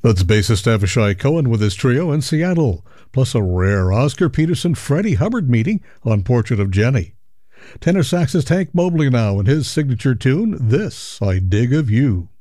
That's bassist Avishai Cohen with his trio in Seattle, plus a rare Oscar Peterson-Freddie Hubbard meeting on Portrait of Jenny. Tenor saxist Hank Mobley now in his signature tune, This I Dig of You.